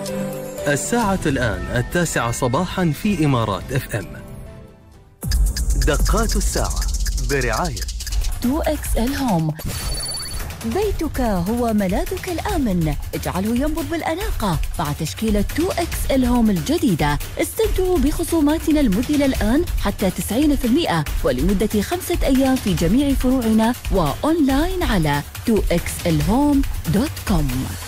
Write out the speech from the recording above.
الساعة الآن 9 صباحا في إمارات FM. دقات الساعة برعاية 2XL Home. بيتك هو ملاذك الآمن، اجعله ينبض بالأناقة مع تشكيلة 2XL Home الجديدة. استمتعوا بخصوماتنا المذهلة الآن حتى 90% ولمدة 5 أيام في جميع فروعنا وأونلاين على 2xlhome.com.